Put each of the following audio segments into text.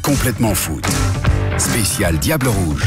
complètement foot. Spécial Diable Rouge.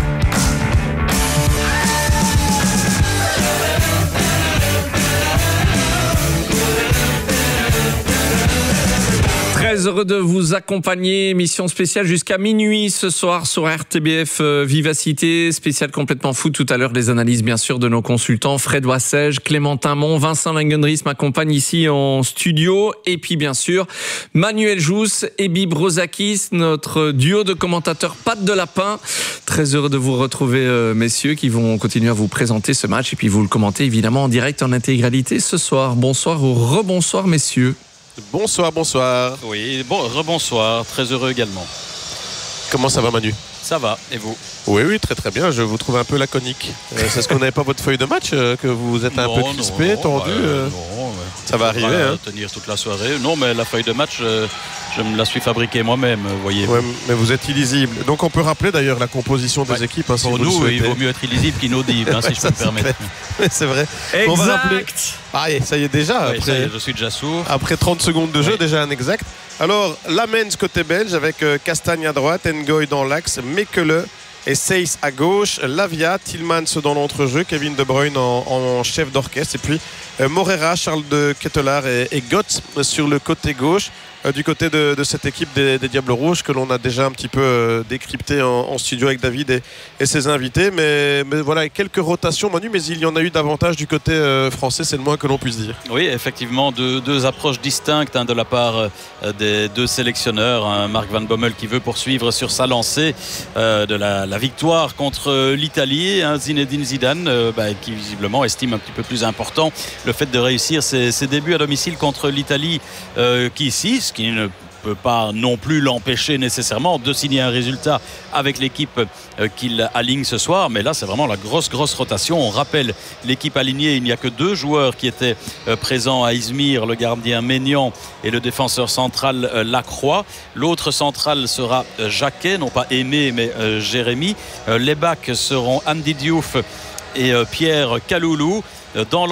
Très heureux de vous accompagner, émission spéciale jusqu'à minuit ce soir sur RTBF Vivacité, spécial complètement foot. Tout à l'heure, les analyses bien sûr de nos consultants, Fred Wassège, Clémentin Mon, Vincent Langendries m'accompagne ici en studio, et puis bien sûr Manuel Jousse et Bib Rosakis, notre duo de commentateurs pattes de lapin. Très heureux de vous retrouver messieurs, qui vont continuer à vous présenter ce match et puis vous le commentez évidemment en direct en intégralité ce soir. Bonsoir ou rebonsoir messieurs. Bonsoir, bonsoir. Oui, bon, rebonsoir, très heureux également. Comment ça va Manu? Ça va, et vous? Oui, très très bien, je vous trouve un peu laconique. C'est ce qu'on n'avait pas votre feuille de match, que vous êtes un peu crispé, tendu non, ça va arriver. Hein. Tenir toute la soirée. Non, mais la feuille de match, je me la suis fabriquée moi-même, voyez. Ouais, mais vous êtes illisible. Donc on peut rappeler d'ailleurs la composition des équipes. Hein, si pour nous, il vaut mieux être illisible qu'inaudible, si je peux me permettre. C'est vrai. Exact. On va rappeler. Ah, ça y est déjà. Oui, après, je suis déjà sourd. Après 30 secondes de jeu, déjà un exact. Alors, Lamens côté belge avec Castagne à droite, Ngoy dans l'axe, Mekele et Seyss à gauche, Lavia, Tillmans dans l'entrejeu, Kevin De Bruyne en chef d'orchestre, et puis Morera, Charles de Ketelaar et Gotts sur le côté gauche. Du côté de cette équipe des Diables Rouges que l'on a déjà un petit peu décrypté en studio avec David et ses invités, mais voilà, quelques rotations Manu, mais il y en a eu davantage du côté français, c'est le moins que l'on puisse dire. Oui, effectivement, deux approches distinctes de la part des deux sélectionneurs, Mark Van Bommel qui veut poursuivre sur sa lancée de la victoire contre l'Italie, Zinedine Zidane qui visiblement estime un petit peu plus important le fait de réussir ses débuts à domicile contre l'Italie qui ici, ce qui ne peut pas non plus l'empêcher nécessairement de signer un résultat avec l'équipe qu'il aligne ce soir, mais là c'est vraiment la grosse rotation. On rappelle l'équipe alignée, il n'y a que deux joueurs qui étaient présents à Izmir, le gardien Maignan et le défenseur central Lacroix. L'autre central sera Jacquet, non pas Aimé mais Jérémy. Les backs seront Andy Diouf et Pierre Kaloulou. Dans